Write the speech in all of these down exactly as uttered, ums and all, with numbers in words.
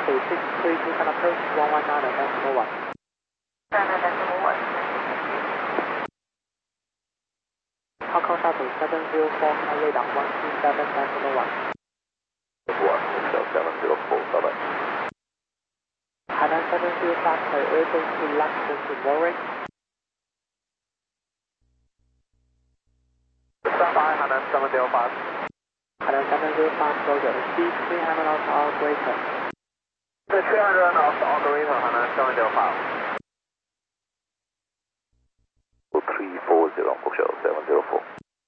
Taipei six three two can approach one one nine decimal one. nine decimal one. Hong Kong Shuttle seven zero four can radar one two seven decimal one. one seven zero four, bye bye. Hainan seven zero five can open to left to Murray. Stand by Hainan seven zero five. Hainan seven zero five Roger, speed three hundred knots or greater. The three hundred knots or greater, Hainan seven zero five. three four zero, Hotel seven zero four.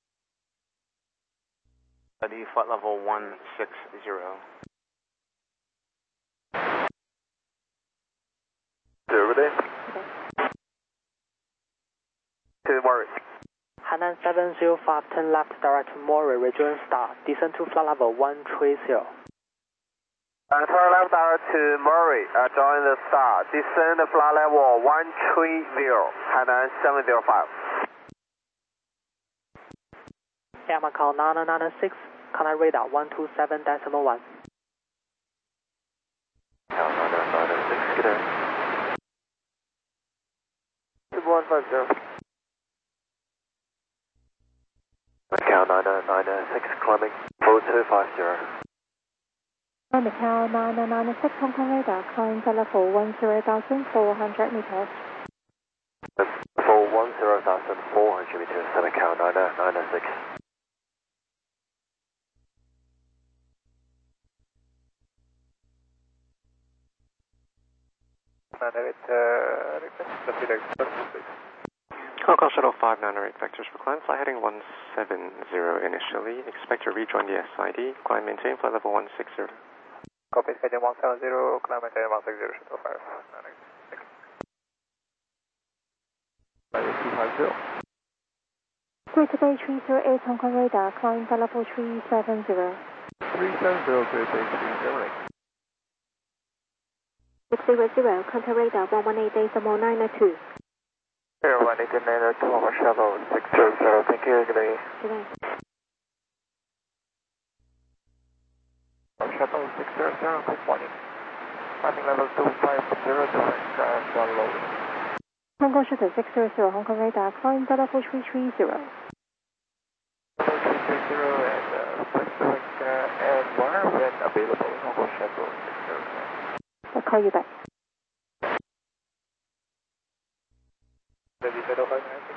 Ready, flight level one six zero. Zero ready. To Murray. Hainan seven zero five, turn left direct to Murray, rejoin star, descend to flight level one three zero. And turn left direct to Murray, uh, join the star, descend flight level one three zero, Hainan seven zero five. Air Macau nine nine six, Contact radar one two seven decimal one. nine nine six, good day. two one five zero. Macau nine nine six, climbing four two five zero. Macau nine nine six, Hong Kong radar, climb to level one zero thousand four hundred meters. For one zero thousand four hundred meters, Macau nine nine six. Hong Kong Shuttle five nine eight vectors for climb, flight heading one seven zero initially. Expect to rejoin the S I D. Climb maintain flight level one six zero. Copy, schedule one seven zero, climb maintain one six zero, shuttle five nine eight six. two five zero. Greater Bay three zero eight, Hong Kong radar, climb to level three seven zero. three seven zero, Greater Bay three seven eight. six zero zero, contact radar one one eight decimal nine two. Zero one eight nine two, Hong Kong Shuttle six zero zero, thank you, good day. Good day. Shuttle six zero zero, good morning. Climbing level two five zero, direct and one loading. Hong Kong Shuttle six zero zero, Hong Kong radar, climb to level three three zero. Level three three zero and uh, Pacific uh, and wire when available, Hong Kong Shuttle six zero zero. I'll call you back. Ready, middle five minutes.